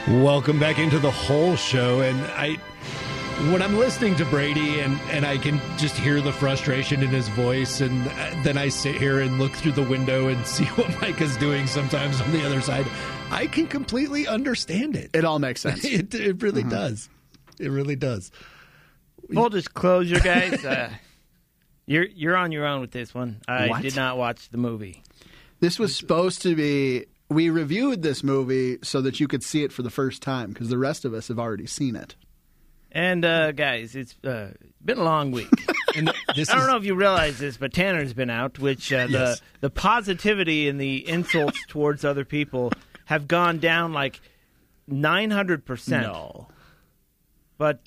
Welcome back into the whole show. And when I'm listening to Brady and I can just hear the frustration in his voice, and then I sit here and look through the window and see what Mike is doing sometimes on the other side, I can completely understand it. It all makes sense. It really does. It really does. Full disclosure, guys, you're on your own with this one. I did not watch the movie. This was supposed to be... We reviewed this movie so that you could see it for the first time, because the rest of us have already seen it. And, guys, it's been a long week. And I don't know if you realize this, but Tanner's been out, which Yes. the positivity and the insults towards other people have gone down like 900%. No. But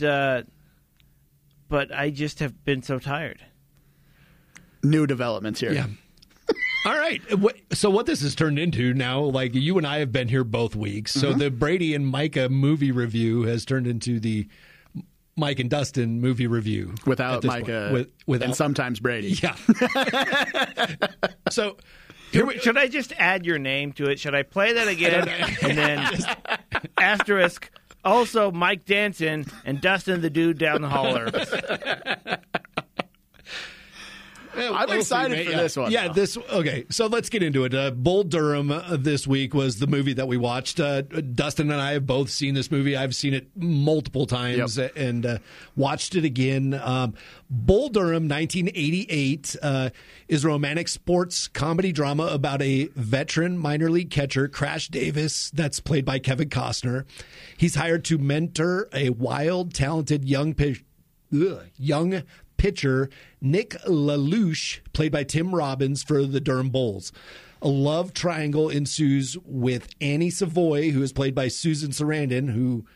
I just have been so tired. New developments here. Yeah. All right. So what this has turned into now, like you and I have been here both weeks. So the Brady and Micah movie review has turned into the Mike and Dustin movie review. Without Micah without, and sometimes Brady. Yeah. So Should I just add your name to it? Should I play that again? And then asterisk, also Mike Danson and Dustin the dude down the holler. I'm excited for this one. Yeah, okay, so let's get into it. Bull Durham this week was the movie that we watched. Dustin and I have both seen this movie. I've seen it multiple times and watched it again. Bull Durham, 1988, is a romantic sports comedy drama about a veteran minor league catcher, Crash Davis, that's played by Kevin Costner. He's hired to mentor a wild, talented young pitcher, Nick LaLoosh, played by Tim Robbins, for the Durham Bulls. A love triangle ensues with Annie Savoy, who is played by Susan Sarandon,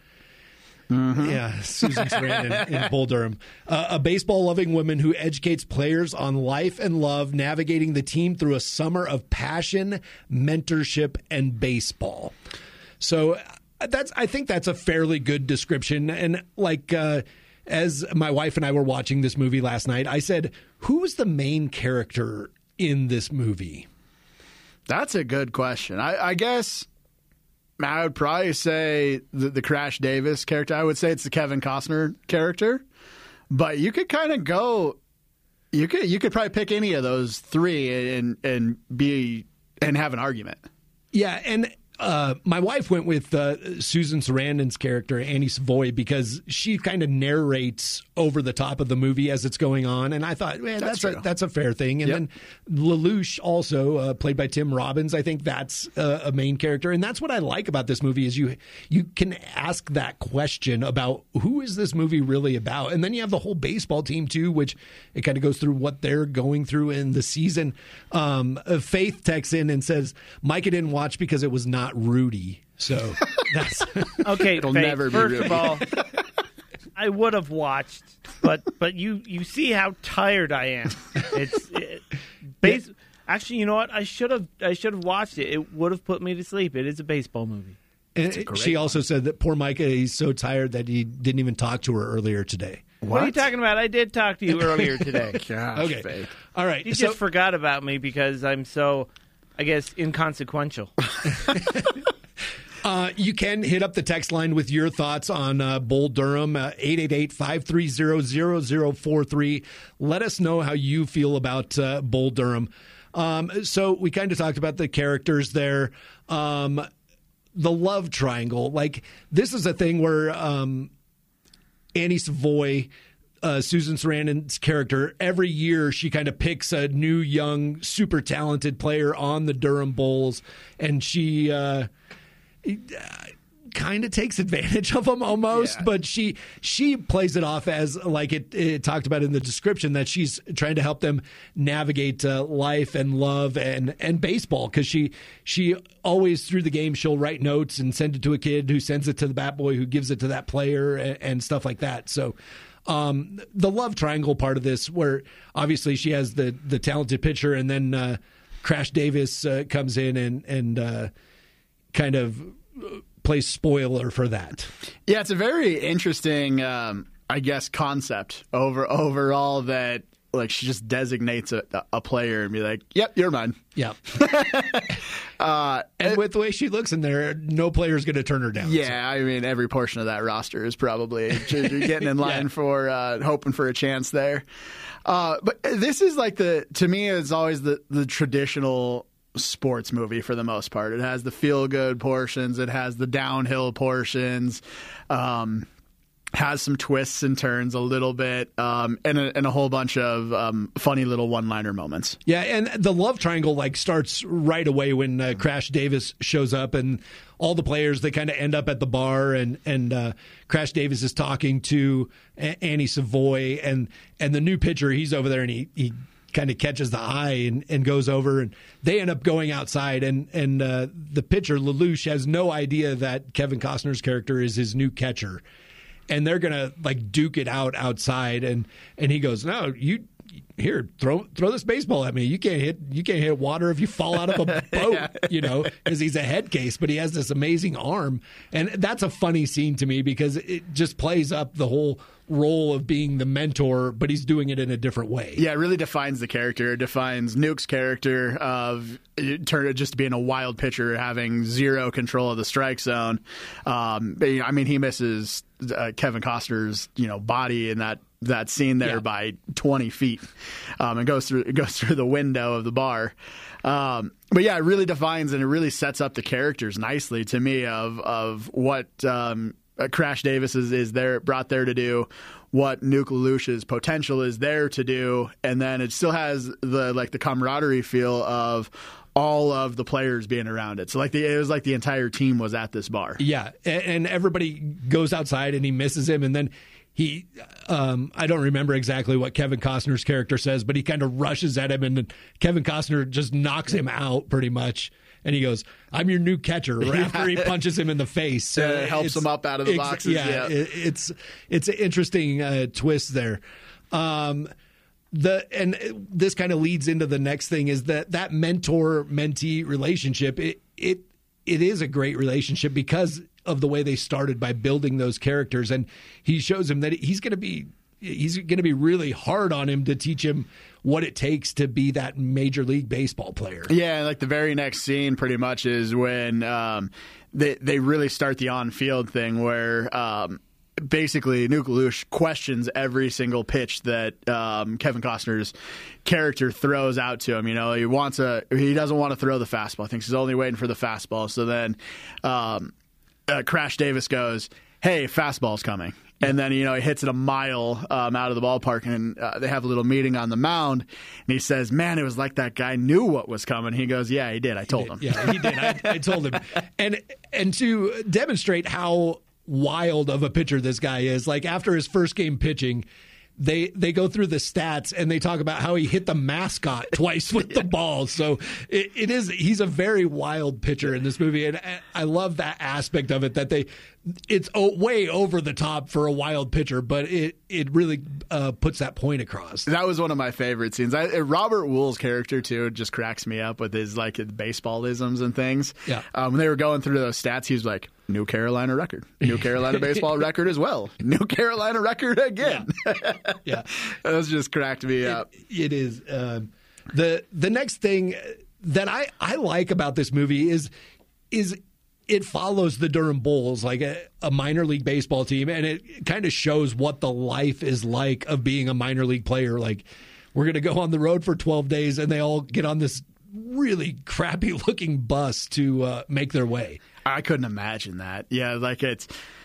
Susan Sarandon in Bull Durham. A baseball-loving woman who educates players on life and love, navigating the team through a summer of passion, mentorship, and baseball. So I think that's a fairly good description. And as my wife and I were watching this movie last night, I said, who was the main character in this movie? That's a good question. I guess I would probably say the Crash Davis character. I would say it's the Kevin Costner character. But you could kind of go... You could probably pick any of those three and have an argument. Yeah, and... my wife went with Susan Sarandon's character, Annie Savoy, because she kind of narrates over the top of the movie as it's going on. And I thought, man, that's a fair thing. And then LaLoosh, also played by Tim Robbins, I think that's a main character. And that's what I like about this movie is you can ask that question about who is this movie really about? And then you have the whole baseball team, too, which it kind of goes through what they're going through in the season. Faith texts in and says, Micah didn't watch because it was not Rudy. So that's okay. It'll Faith, never be first Rudy. of all, I would have watched, but you see how tired I am. Actually, you know what? I should have watched it. It would have put me to sleep. It is a baseball movie. And she also said that poor Micah, he's so tired that he didn't even talk to her earlier today. What are you talking about? I did talk to you earlier today. Gosh, Okay. Faith. All right. You just forgot about me because I'm so, I guess, inconsequential. You can hit up the text line with your thoughts on Bull Durham, 888-530-0043. Let us know how you feel about Bull Durham. So we kind of talked about the characters there. The love triangle. Like, this is a thing where Annie Savoy, Susan Sarandon's character, every year she kind of picks a new, young, super talented player on the Durham Bulls, and she kind of takes advantage of them almost, but she plays it off as like it talked about in the description that she's trying to help them navigate life and love and baseball, because she always through the game she'll write notes and send it to a kid who sends it to the bat boy who gives it to that player and stuff like that. So the love triangle part of this, where obviously she has the talented pitcher, and then Crash Davis comes in and kind of plays spoiler for that. Yeah, it's a very interesting, I guess, concept overall that like she just designates a player and be like, "Yep, you're mine." Yeah. And with the way she looks in there, no player's going to turn her down. Yeah, so. I mean, every portion of that roster is probably getting in line for hoping for a chance there. But this is like to me, it's always the traditional sports movie for the most part. It has the feel-good portions. It has the downhill portions. Has some twists and turns a little bit, and a whole bunch of funny little one-liner moments. Yeah, and the love triangle like starts right away when Crash Davis shows up, and all the players, they kind of end up at the bar, and Crash Davis is talking to Annie Savoy, and the new pitcher, he's over there, and he kind of catches the eye and goes over, and they end up going outside, and the pitcher, Lelouch, has no idea that Kevin Costner's character is his new catcher. And they're gonna like duke it out outside, and he goes, "No, you here, throw this baseball at me. You can't hit water if you fall out of a boat, because he's a head case, but he has this amazing arm." And that's a funny scene to me because it just plays up the whole role of being the mentor, but he's doing it in a different way. Yeah, it really defines the character. It defines Nuke's character of just being a wild pitcher, having zero control of the strike zone. I mean, he misses Kevin Costner's body in that scene there by 20 feet, and goes through the window of the bar. But yeah, it really defines and it really sets up the characters nicely to me of what Crash Davis is brought there to do, what Nuke Lelouch's potential is there to do, and then it still has the camaraderie feel of all of the players being around it. So it was like the entire team was at this bar. Yeah, and everybody goes outside and he misses him, and then he, I don't remember exactly what Kevin Costner's character says, but he kind of rushes at him, and then Kevin Costner just knocks him out pretty much. And he goes, "I'm your new catcher," after he punches him in the face. So it helps him up out of the boxes. It's an interesting twist there. And this kind of leads into the next thing is that mentor-mentee relationship. It is a great relationship because of the way they started by building those characters, and he shows him that he's going to be really hard on him to teach him what it takes to be that Major League Baseball player. Yeah, like the very next scene pretty much is when they really start the on-field thing where basically Nuke Lelouch questions every single pitch that Kevin Costner's character throws out to him. He doesn't want to throw the fastball. I think he's only waiting for the fastball. So then Crash Davis goes, "Hey, fastball's coming." And then, he hits it a mile out of the ballpark, and they have a little meeting on the mound. And he says, "Man, it was like that guy knew what was coming." He goes, "Yeah, he did. I told him." Yeah, he did. I told him. And to demonstrate how wild of a pitcher this guy is, like after his first game pitching, they go through the stats and they talk about how he hit the mascot twice with the ball. So he's a very wild pitcher in this movie, and I love that aspect of it, that it's way over the top for a wild pitcher, but it really puts that point across. That was one of my favorite scenes. Robert Wuhl's character too just cracks me up with his baseballisms and things. Yeah. When they were going through those stats, he was like, "New Carolina record, New Carolina baseball record as well, New Carolina record again." Yeah. That was just cracked me up. It is. The next thing that I like about this movie is it follows the Durham Bulls, like a minor league baseball team, and it kind of shows what the life is like of being a minor league player. Like, we're going to go on the road for 12 days, and they all get on this really crappy looking bus to make their way. I couldn't imagine that. Yeah, like it's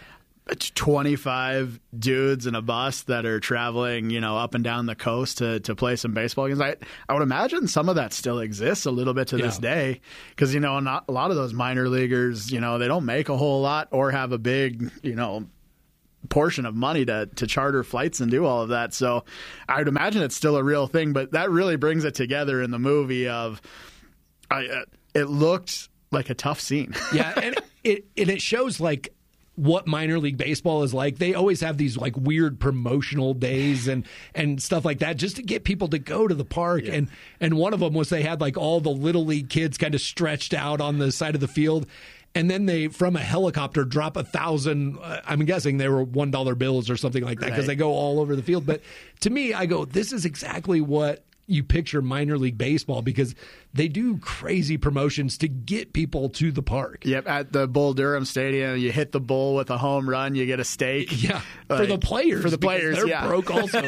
25 dudes in a bus that are traveling, up and down the coast to play some baseball games. I would imagine some of that still exists a little bit to this day because, not a lot of those minor leaguers, they don't make a whole lot or have a big, portion of money to charter flights and do all of that. So I would imagine it's still a real thing, but that really brings it together in the movie of it looked like a tough scene. Yeah, and it shows like what minor league baseball is like. They always have these like weird promotional days and stuff like that just to get people to go to the park. Yeah. And one of them was they had like all the little league kids kind of stretched out on the side of the field. and then they, from a helicopter, drop 1,000, I'm guessing they were $1 bills or something like that, because they go all over the field. But to me, I go, this is exactly what you picture minor league baseball, because they do crazy promotions to get people to the park. Yep, at the Bull Durham Stadium, you hit the bull with a home run, you get a steak. Yeah, for the players. For the players, they're broke also.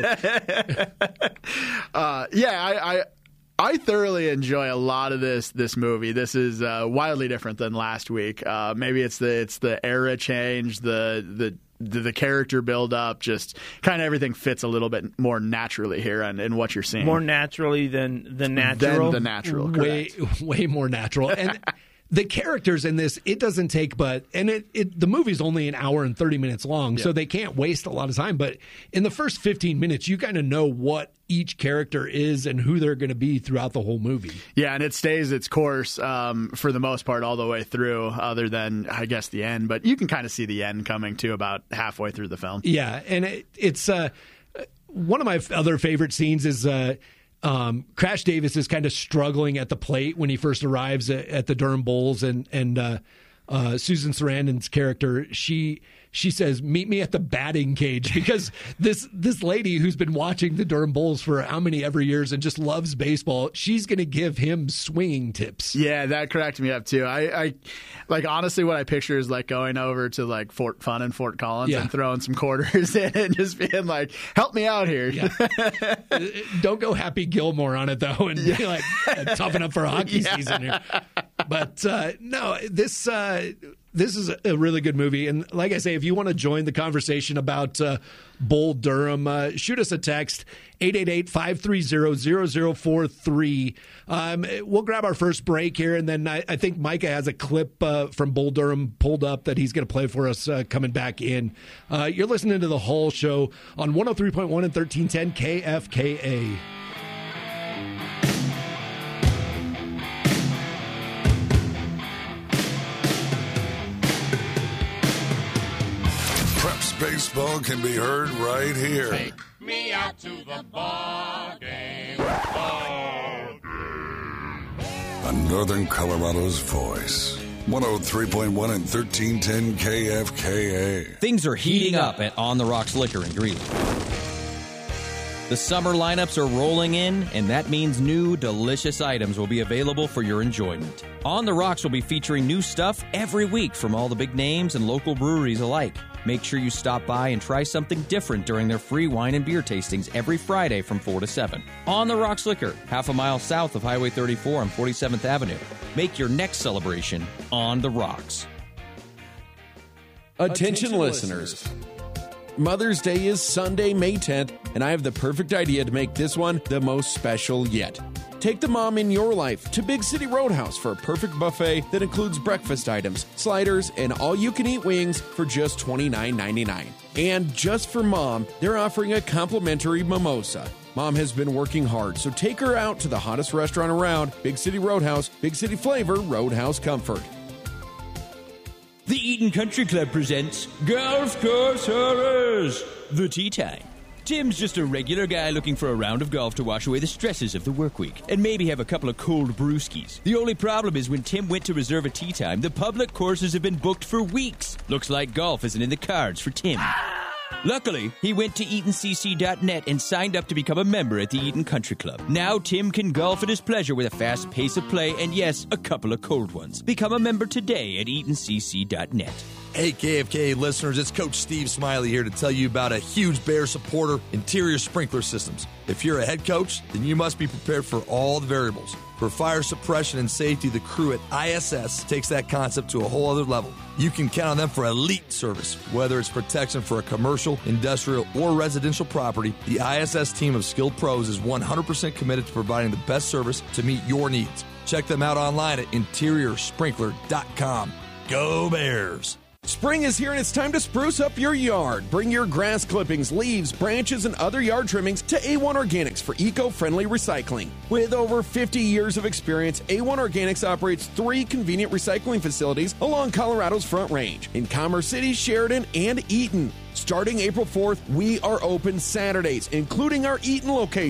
I thoroughly enjoy a lot of this movie. This is wildly different than last week. Maybe it's the era change, the character build up, just kind of everything fits a little bit more naturally here in what you're seeing. More naturally than the natural. Than the natural, way more natural. And the characters in this, it doesn't take the movie's only an hour and 30 minutes long, so they can't waste a lot of time. But in the first 15 minutes, you kind of know what each character is and who they're going to be throughout the whole movie. Yeah, and it stays its course for the most part all the way through, other than, I guess, the end. But you can kind of see the end coming, too, about halfway through the film. Yeah, and it's one of my other favorite scenes is Crash Davis is kind of struggling at the plate when he first arrives at the Durham Bulls, and Susan Sarandon's character, she says, "Meet me at the batting cage," because this lady who's been watching the Durham Bulls for how many ever years and just loves baseball, she's going to give him swinging tips. Yeah, that cracked me up too. I like, honestly, what I picture is like going over to like Fort Fun and Fort Collins and throwing some quarters in and just being like, "Help me out here." Yeah. Don't go Happy Gilmore on it though, and be like, toughen up for hockey season here. But no, this is a really good movie. And like I say, if you want to join the conversation about Bull Durham, shoot us a text, 888-530-0043. We'll grab our first break here, and then I think Micah has a clip from Bull Durham pulled up that he's going to play for us coming back in. You're listening to The Hull Show on 103.1 and 1310 KFKA. Baseball can be heard right here. Take me out to the ball game. On Northern Colorado's voice. 103.1 and 1310 KFKA. Things are heating up at On the Rocks Liquor in Greeley. The summer lineups are rolling in, and that means new, delicious items will be available for your enjoyment. On the Rocks will be featuring new stuff every week from all the big names and local breweries alike. Make sure you stop by and try something different during their free wine and beer tastings every Friday from 4 to 7. On the Rocks Liquor, half a mile south of Highway 34 on 47th Avenue. Make your next celebration On the Rocks. Attention listeners. Mother's Day is Sunday, May 10th, and I have the perfect idea to make this one the most special yet. Take the mom in your life to Big City Roadhouse for a perfect buffet that includes breakfast items, sliders, and all-you-can-eat wings for just $29.99. And just for Mom, they're offering a complimentary mimosa. Mom has been working hard, so take her out to the hottest restaurant around, Big City Roadhouse, Big City Flavor, Roadhouse Comfort. The Eaton Country Club presents Golf Course Horrors, the Tea Time. Tim's just a regular guy looking for a round of golf to wash away the stresses of the work week and maybe have a couple of cold brewskis. The only problem is when Tim went to reserve a tee time, the public courses have been booked for weeks. Looks like golf isn't in the cards for Tim. Luckily, he went to EatonCC.net and signed up to become a member at the Eaton Country Club. Now Tim can golf at his pleasure with a fast pace of play and, yes, a couple of cold ones. Become a member today at EatonCC.net. Hey, KFKA listeners, it's Coach Steve Smiley here to tell you about a huge Bear supporter, Interior Sprinkler Systems. If you're a head coach, then you must be prepared for all the variables. For fire suppression and safety, the crew at ISS takes that concept to a whole other level. You can count on them for elite service. Whether it's protection for a commercial, industrial, or residential property, the ISS team of skilled pros is 100% committed to providing the best service to meet your needs. Check them out online at interiorsprinkler.com. Go Bears! Spring is here and it's time to spruce up your yard. Bring your grass clippings, leaves, branches, and other yard trimmings to A1 Organics for eco-friendly recycling. With over 50 years of experience, A1 Organics operates 3 convenient recycling facilities along Colorado's Front Range in Commerce City, Sheridan, and Eaton. Starting April 4th, we are open Saturdays, including our Eaton location.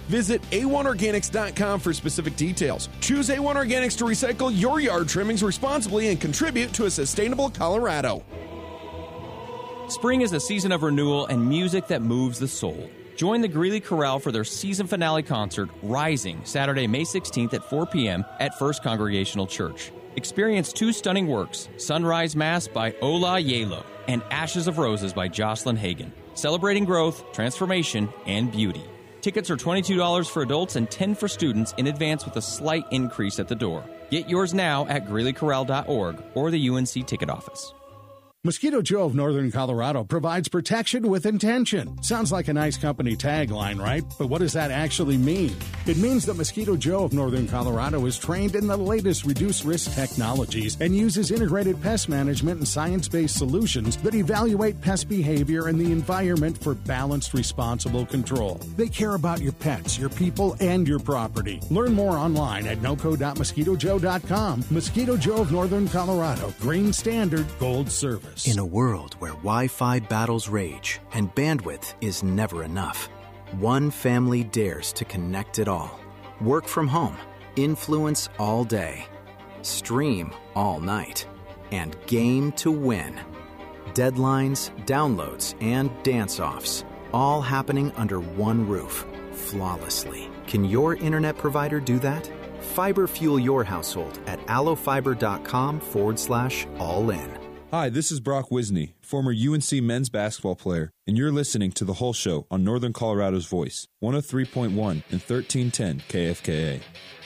Visit A1Organics.com for specific details. Choose A1 Organics to recycle your yard trimmings responsibly and contribute to a sustainable Colorado. Spring is a season of renewal and music that moves the soul. Join the Greeley Chorale for their season finale concert, Rising, Saturday, May 16th at 4 p.m. at First Congregational Church. Experience 2 stunning works, Sunrise Mass by Ola Yelo and Ashes of Roses by Jocelyn Hagen, celebrating growth, transformation, and beauty. Tickets are $22 for adults and $10 for students in advance with a slight increase at the door. Get yours now at GreeleyChorale.org or the UNC ticket office. Mosquito Joe of Northern Colorado provides protection with intention. Sounds like a nice company tagline, right? But what does that actually mean? It means that Mosquito Joe of Northern Colorado is trained in the latest reduced-risk technologies and uses integrated pest management and science-based solutions that evaluate pest behavior and the environment for balanced, responsible control. They care about your pets, your people, and your property. Learn more online at noco.mosquitojoe.com. Mosquito Joe of Northern Colorado. Green Standard Gold Service. In a world where Wi-Fi battles rage and bandwidth is never enough, one family dares to connect it all. Work from home, influence all day, stream all night, and game to win. Deadlines, downloads, and dance-offs, all happening under one roof, flawlessly. Can your internet provider do that? Fiber fuel your household at allofiber.com/all-in. Hi, this is Brock Wisney, former UNC men's basketball player, and you're listening to The Whole Show on Northern Colorado's Voice, 103.1 and 1310 KFKA.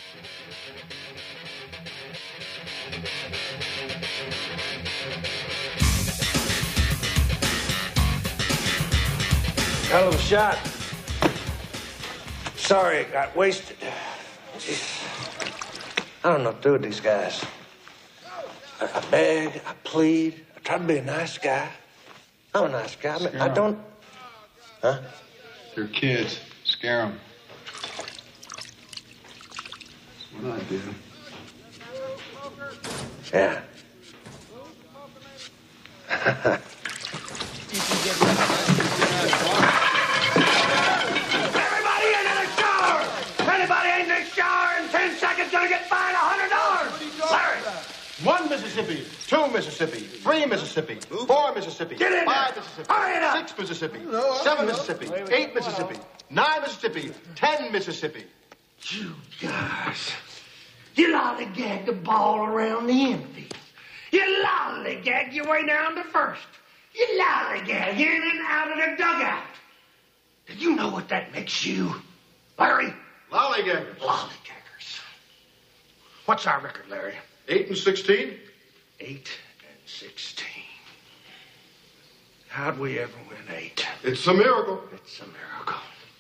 Hell of a shot. Sorry it got wasted. Jeez. I don't know what to do with these guys. I beg, I plead, I try to be a nice guy. I'm a nice guy. I don't... Huh? They're kids. Scare them. What do I do? Yeah. Everybody into the shower! Anybody ain't in the shower in 10 seconds gonna get fined $100! Larry! 1 Mississippi, 2 Mississippi, 3 Mississippi, 4 Mississippi, Get in 5 there. Mississippi, Hurry it up. 6 Mississippi, 7 Mississippi, 8 Mississippi, 9 Mississippi, 10 Mississippi. You guys, you lollygag the ball around the infield. You lollygag your way down to first. You lollygag in and out of the dugout. Do you know what that makes you, Larry? Lollygaggers. Lollygaggers. What's our record, Larry? 8-16. 8-16. How'd we ever win 8? It's a miracle. It's a miracle.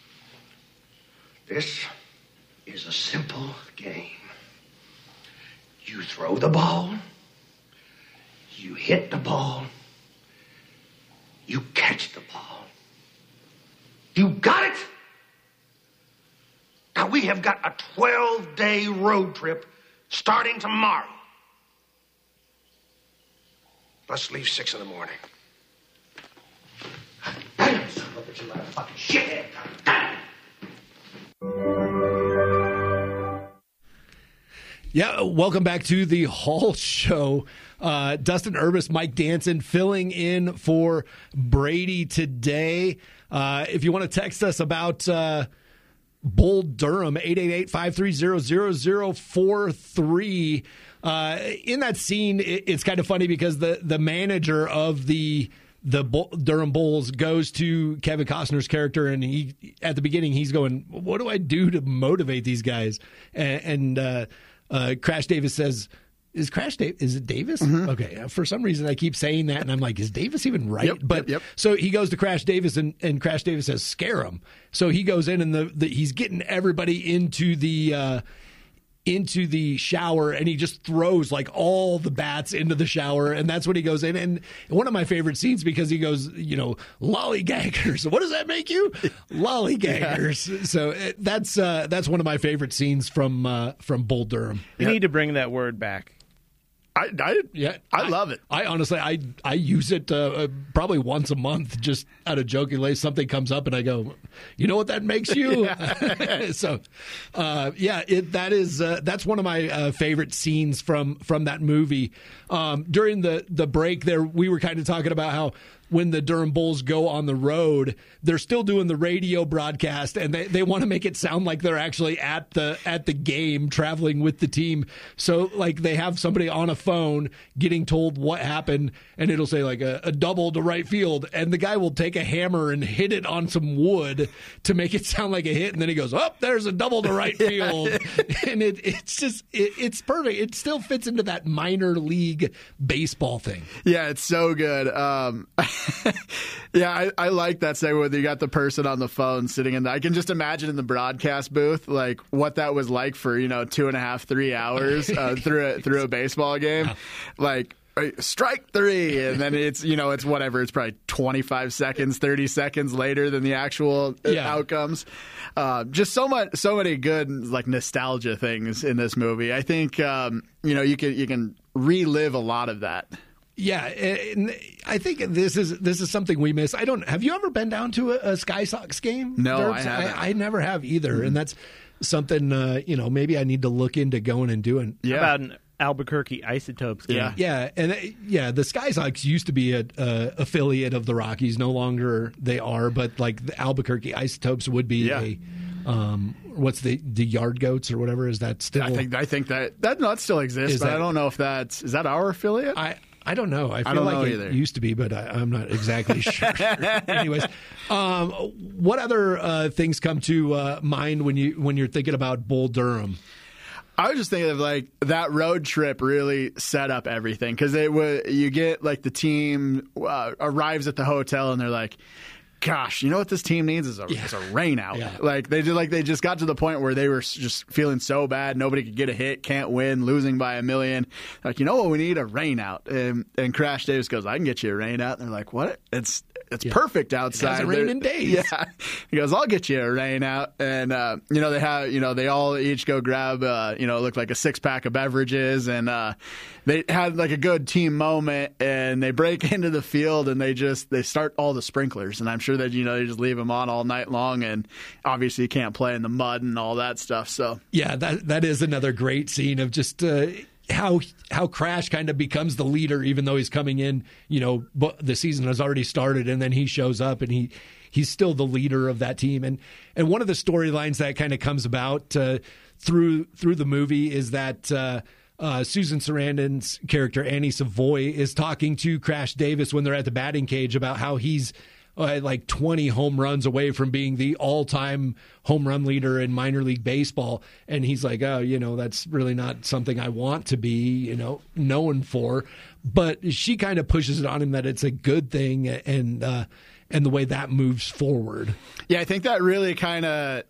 This is a simple game. You throw the ball, you hit the ball, you catch the ball. You got it? Now we have got a 12-day road trip starting tomorrow. Let's leave 6 in the morning. Damn, son of a bitch, you motherfucking shithead. Damn. Yeah, welcome back to the Hall Show. Dustin Urbis, Mike Danson filling in for Brady today. If you want to text us about Bull Durham, 888-530-0043. In that scene, it's kind of funny because the manager of the Durham Bulls goes to Kevin Costner's character, and he at the beginning he's going, "What do I do to motivate these guys?" And Crash Davis says, "Is it Davis?" Mm-hmm. Okay. For some reason, I keep saying that, and I'm like, "Is Davis even right?" Yep. So he goes to Crash Davis, and Crash Davis says, "Scare him." So he goes in, and he's getting everybody into the shower, and he just throws like all the bats into the shower, and that's when he goes in. And one of my favorite scenes, because he goes, lollygaggers. What does that make you? Lollygaggers. Yeah. So that's one of my favorite scenes from Bull Durham. You need to bring that word back. I love it. I honestly, I use it probably once a month, just out of jokingly. Something comes up and I go, you know what that makes you? So, that's one of my favorite scenes from that movie. During the break there, we were kind of talking about how when the Durham Bulls go on the road, they're still doing the radio broadcast, and they want to make it sound like they're actually at the game, traveling with the team. So, like, they have somebody on a phone getting told what happened, and it'll say, like, a double to right field, and the guy will take a hammer and hit it on some wood to make it sound like a hit, and then he goes, oh, there's a double to right field. And it's perfect. It still fits into that minor league baseball thing. Yeah, it's so good. Yeah, I like that segment where you got the person on the phone sitting in I can just imagine in the broadcast booth, like, what that was like for, 2.5, 3 hours through a baseball game. Like, strike 3, and then it's whatever, it's probably 25 seconds, 30 seconds later than the actual outcomes. Just so many good, like, nostalgia things in this movie. I think you can relive a lot of that. Yeah, and I think this is something we miss. Have you ever been down to a Sky Sox game? No, Derbs? I haven't. I never have either, and that's something maybe I need to look into going and doing. Yeah. How about an Albuquerque Isotopes game? Yeah, the Sky Sox used to be an affiliate of the Rockies. No longer they are, but like the Albuquerque Isotopes would be a. What's the Yard Goats or whatever? Is that still? I think that not still exists, but I don't know if is that our affiliate? I don't know. I feel like it used to be, but I'm not exactly sure. Anyways, what other things come to mind when you're thinking about Bull Durham? I was just thinking of, like, that road trip really set up everything, because you get, like, the team arrives at the hotel and they're like, gosh, you know what this team needs is a rain out. Yeah. Like they just got to the point where they were just feeling so bad, nobody could get a hit, can't win, losing by 1 million. Like, you know what we need? A rain out. And Crash Davis goes, I can get you a rain out. And they're like, what? It's perfect outside. It's raining days. Yeah. He goes, I'll get you a rain out. And they all each go grab it looked like a 6-pack of beverages, and they had like a good team moment, and they break into the field and they start all the sprinklers, and I'm sure that they just leave them on all night long, and obviously you can't play in the mud and all that stuff. So yeah, that is another great scene of just how Crash kind of becomes the leader, even though he's coming in, but the season has already started, and then he shows up and he's still the leader of that team. And one of the storylines that kind of comes about through the movie is that Susan Sarandon's character Annie Savoy is talking to Crash Davis when they're at the batting cage about how he's like 20 home runs away from being the all-time home run leader in minor league baseball. And he's like, that's really not something I want to be, known for. But she kind of pushes it on him that it's a good thing, and the way that moves forward. Yeah, I think that really kind of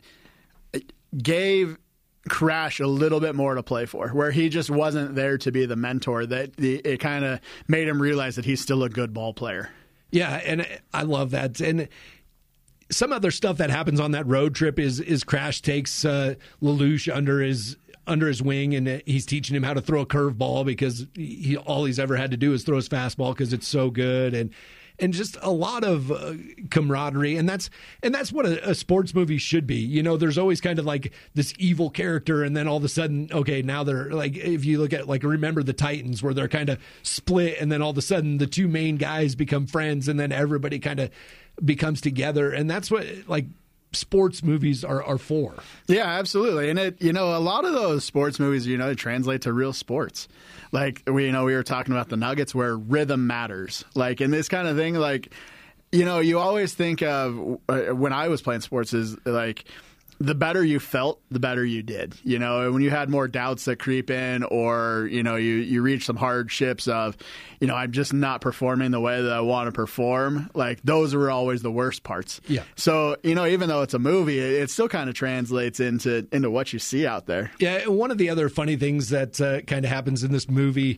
gave Crash a little bit more to play for, where he just wasn't there to be the mentor. That it kind of made him realize that he's still a good ball player. Yeah, and I love that. And some other stuff that happens on that road trip is Crash takes Lelouch under his wing, and he's teaching him how to throw a curveball, because all he's ever had to do is throw his fastball because it's so good, and just a lot of camaraderie, and that's what a sports movie should be. There's always kind of like this evil character, and then all of a sudden, okay, now they're like, if you look at like Remember the Titans, where they're kind of split, and then all of a sudden the two main guys become friends, and then everybody kind of becomes together, and that's what like sports movies are for. Yeah, absolutely. And a lot of those sports movies, they translate to real sports. Like we were talking about the Nuggets, where rhythm matters. Like in this kind of thing, like, you always think of when I was playing sports is like, the better you felt, the better you did. When you had more doubts that creep in, or, you reach some hardships of, I'm just not performing the way that I want to perform. Like, those were always the worst parts. Yeah. So, even though it's a movie, it still kind of translates into what you see out there. Yeah. One of the other funny things that kind of happens in this movie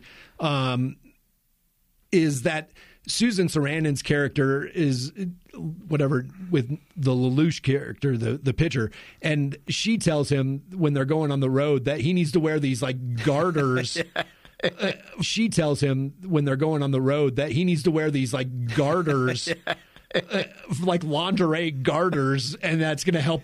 is that Susan Sarandon's character is whatever with the Lelouch character, the pitcher, and she tells him when they're going on the road that he needs to wear these like garters she tells him when they're going on the road that he needs to wear these like garters, like lingerie garters, and that's going to help